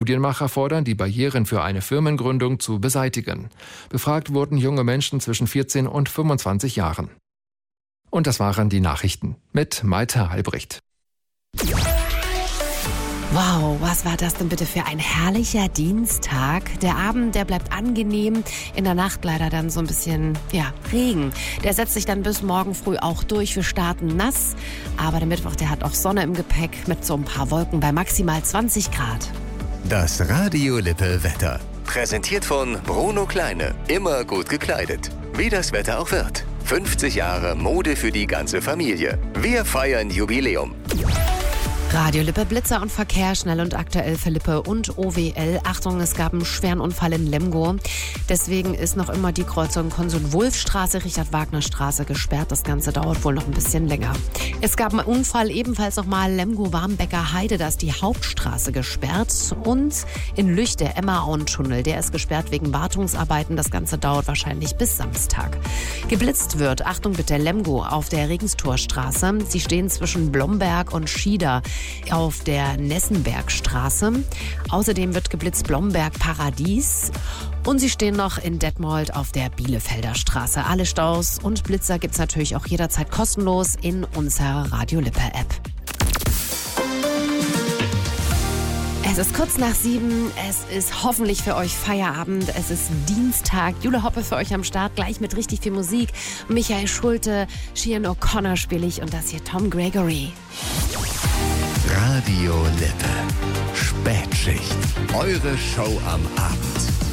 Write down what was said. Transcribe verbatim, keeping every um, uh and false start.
Studienmacher fordern, die Barrieren für eine Firmengründung zu beseitigen. Befragt wurden junge Menschen zwischen vierzehn und fünfundzwanzig Jahren. Und das waren die Nachrichten mit Maite Halbricht. Wow, was war das denn bitte für ein herrlicher Dienstag? Der Abend, der bleibt angenehm, in der Nacht leider dann so ein bisschen, ja, Regen. Der setzt sich dann bis morgen früh auch durch, wir starten nass. Aber der Mittwoch, der hat auch Sonne im Gepäck mit so ein paar Wolken bei maximal zwanzig Grad. Das Radio Lippe Wetter. Präsentiert von Bruno Kleine. Immer gut gekleidet. Wie das Wetter auch wird. fünfzig Jahre Mode für die ganze Familie. Wir feiern Jubiläum. Radio Lippe, Blitzer und Verkehr, schnell und aktuell für Lippe und O W L. Achtung, es gab einen schweren Unfall in Lemgo. Deswegen ist noch immer die Kreuzung Konsul-Wulff-Straße, Richard-Wagner-Straße gesperrt. Das Ganze dauert wohl noch ein bisschen länger. Es gab einen Unfall ebenfalls nochmal Lemgo-Warmbecker Heide. Da ist die Hauptstraße gesperrt. Und in Lüch der Emma-Auen-Tunnel. Der ist gesperrt wegen Wartungsarbeiten. Das Ganze dauert wahrscheinlich bis Samstag. Geblitzt wird, Achtung bitte, Lemgo auf der Regenstorstraße. Sie stehen zwischen Blomberg und Schieder auf der Nessenbergstraße. Außerdem wird geblitzt Blomberg Paradies. Und sie stehen noch in Detmold auf der Bielefelder Straße. Alle Staus und Blitzer gibt's natürlich auch jederzeit kostenlos in unserer Radio Lippe App. Es ist kurz nach sieben, es ist hoffentlich für euch Feierabend, es ist Dienstag. Jule Hoppe für euch am Start, gleich mit richtig viel Musik. Michael Schulte, Sian O'Connor spiele ich und das hier Tom Gregory. Radio Lippe. Spätschicht. Eure Show am Abend.